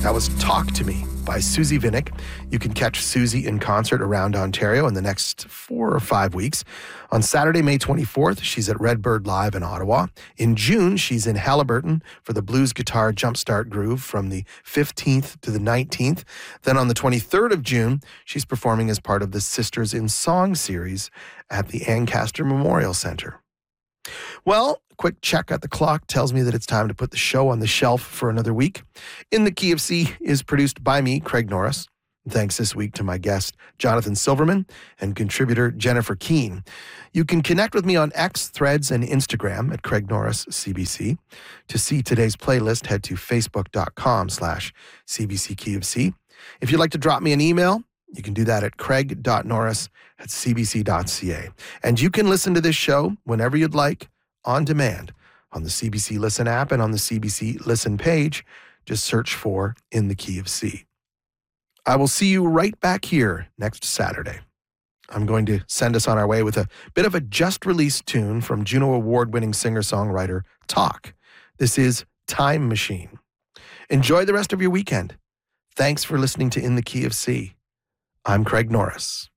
That was Talk to Me by Susie Vinnick. You can catch Susie in concert around Ontario in the next 4 or 5 weeks. On Saturday, May 24th, she's at Redbird Live in Ottawa. In June, she's in Halliburton for the Blues Guitar Jumpstart Groove from the 15th to the 19th. Then on the 23rd of June, she's performing as part of the Sisters in Song series at the Ancaster Memorial Centre. Well, a quick check at the clock tells me that it's time to put the show on the shelf for another week. In the Key of C is produced by me, Craig Norris. Thanks this week to my guest, Jonathan Silverman, and contributor Jennifer Keane. You can connect with me on X, Threads, and Instagram at Craig Norris CBC. To see today's playlist, head to facebook.com/CBC Key of C. If you'd like to drop me an email, you can do that at craig.norris@cbc.ca. And you can listen to this show whenever you'd like, on demand, on the CBC Listen app and on the CBC Listen page. Just search for In the Key of C. I will see you right back here next Saturday. I'm going to send us on our way with a bit of a just-released tune from Juno Award-winning singer-songwriter Talk. This is Time Machine. Enjoy the rest of your weekend. Thanks for listening to In the Key of C. I'm Craig Norris.